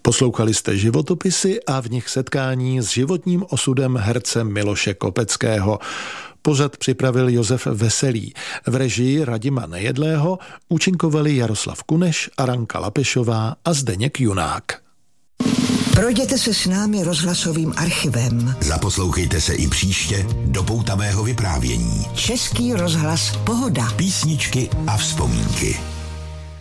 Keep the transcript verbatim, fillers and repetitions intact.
Poslouchali jste životopisy a v nich setkání s životním osudem herce Miloše Kopeckého. Pořad připravil Josef Veselý. V režii Radima Nejedlého účinkovali Jaroslav Kuneš, Aranka Lapešová a Zdeněk Junák. Projděte se s námi rozhlasovým archivem. Zaposlouchejte se i příště do poutavého vyprávění. Český rozhlas Pohoda. Písničky a vzpomínky.